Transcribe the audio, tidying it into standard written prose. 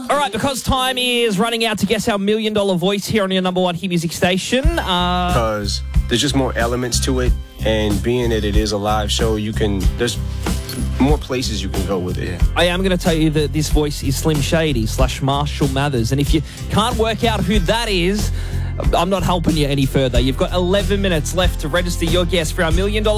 All right, because time is running out to guess our $1 million voice here on your number one hit music station. Because there's just more elements to it, and being that it is a live show, there's more places you can go with it. I am going to tell you that this voice is Slim Shady / Marshall Mathers. And if you can't work out who that is, I'm not helping you any further. You've got 11 minutes left to register your guess for our $1 million